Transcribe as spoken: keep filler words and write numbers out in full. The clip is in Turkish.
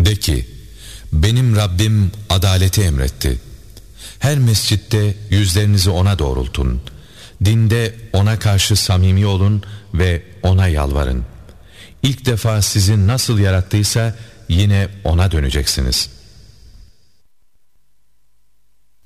De ki, benim Rabbim adaleti emretti. Her mescitte yüzlerinizi ona doğrultun. Dinde ona karşı samimi olun ve ona yalvarın. İlk defa sizi nasıl yarattıysa yine ona döneceksiniz.